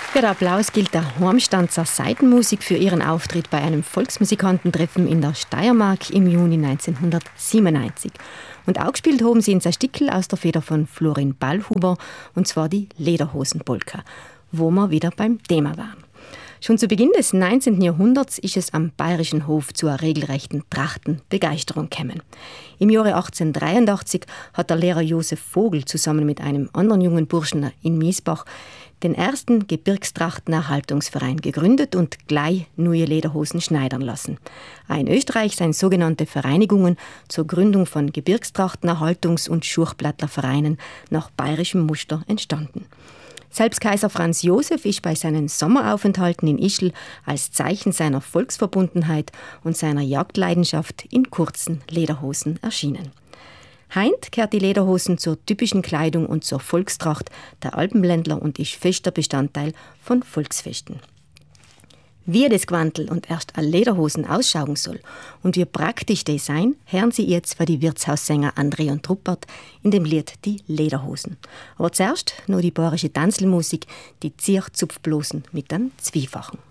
Ja, der Applaus gilt der Hormstanzer Saitenmusik für ihren Auftritt bei einem Volksmusikantentreffen in der Steiermark im Juni 1997. Und auch gespielt haben sie in Stickel aus der Feder von Florin Ballhuber, und zwar die Lederhosen-Polka, wo wir wieder beim Thema waren. Schon zu Beginn des 19. Jahrhunderts ist es am Bayerischen Hof zu einer regelrechten Trachtenbegeisterung gekommen. Im Jahre 1883 hat der Lehrer Josef Vogel zusammen mit einem anderen jungen Burschen in Miesbach den ersten Gebirgstrachtenerhaltungsverein gegründet und gleich neue Lederhosen schneidern lassen. Auch in Österreich sind sogenannte Vereinigungen zur Gründung von Gebirgstrachtenerhaltungs- und Schurchblattlervereinen nach bayerischem Muster entstanden. Selbst Kaiser Franz Josef ist bei seinen Sommeraufenthalten in Ischl als Zeichen seiner Volksverbundenheit und seiner Jagdleidenschaft in kurzen Lederhosen erschienen. Heint kehrt die Lederhosen zur typischen Kleidung und zur Volkstracht der Alpenländler und ist fester Bestandteil von Volksfesten. Wie das Gewandel und erst eine Lederhosen ausschauen soll und wie praktisch die sein, hören Sie jetzt von die Wirtshaussänger André und Ruppert in dem Lied «Die Lederhosen». Aber zuerst noch die bayerische Tanzelmusik, die Zierchzupfblosen mit einem Zwiefachen.